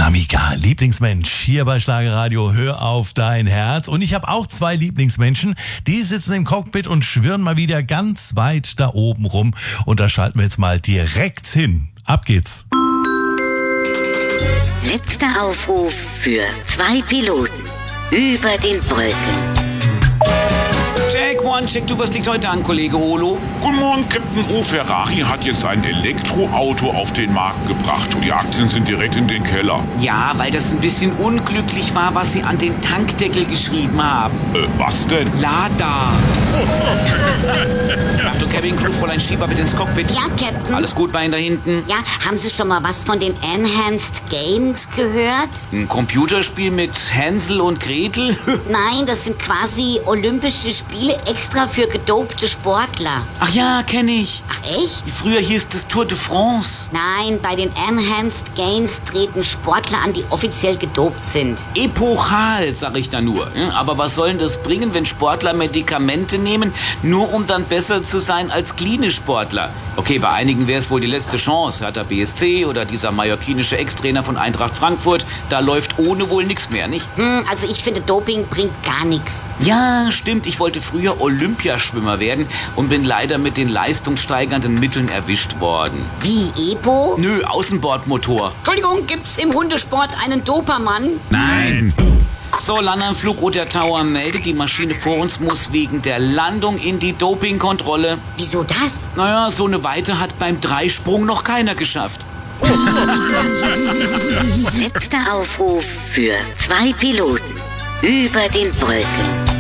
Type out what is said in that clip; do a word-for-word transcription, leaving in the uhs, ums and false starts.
Amiga, Lieblingsmensch, hier bei Schlagerradio, hör auf dein Herz. Und ich habe auch zwei Lieblingsmenschen, die sitzen im Cockpit und schwirren mal wieder ganz weit da oben rum. Und da schalten wir jetzt mal direkt hin. Ab geht's. Letzter Aufruf für zwei Piloten über den Wolken. Check, one, check, du, was liegt heute an, Kollege Holo? Guten Morgen, Captain O. Ferrari hat jetzt ein Elektroauto auf den Markt gebracht und die Aktien sind direkt in den Keller. Ja, weil das ein bisschen unglücklich war, was Sie an den Tankdeckel geschrieben haben. Äh, was denn? Lada. Achtung, Cabin Crew, Fräulein Schieber, bitte ins Cockpit. Ja, Captain. Alles gut bei Ihnen da hinten? Ja, haben Sie schon mal was von den Enhanced Games gehört? Ein Computerspiel mit Hänsel und Gretel? Nein, das sind quasi olympische Spiele extra für gedopte Sportler. Ach ja, kenne ich. Ach echt? Früher hieß das Tour de France. Nein, bei den Enhanced Games treten Sportler an, die offiziell gedopt sind. Epochal, sag ich da nur. Aber was soll denn das bringen, wenn Sportler Medikamente nehmen, nur um dann besser zu sein als cleane Sportler? Okay, bei einigen wäre es wohl die letzte Chance. Hertha B S C oder dieser mallorquinische Ex-Trainer von Eintracht Frankfurt, da läuft ohne wohl nichts mehr, nicht? Hm, also ich finde, Doping bringt gar nichts. Ja, stimmt. Ich wollte früher Olympiaschwimmer werden und bin leider mit den leistungssteigernden Mitteln erwischt worden. Wie, Epo? Nö, Außenbordmotor. Entschuldigung, gibt's im Hundesport einen Dopermann? Nein. So, Landanflug Otter Tower meldet, die Maschine vor uns muss wegen der Landung in die Dopingkontrolle. Wieso das? Naja, so eine Weite hat beim Dreisprung noch keiner geschafft. Letzter Aufruf für zwei Piloten über den Wolken.